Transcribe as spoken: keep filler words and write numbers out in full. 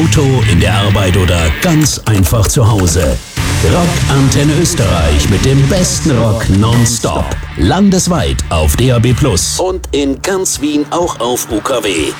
Auto, in der Arbeit oder ganz einfach zu Hause. Rock Antenne Österreich mit dem besten Rock nonstop. Landesweit auf D A B plus und in ganz Wien auch auf U K W.